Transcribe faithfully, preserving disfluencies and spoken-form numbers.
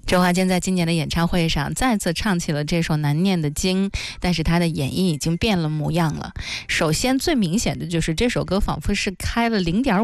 周华健在今年的演唱会上再次唱起了这首难念的经，但是他的演绎已经变了模样了。首先最明显的就是这首歌仿佛是开了零点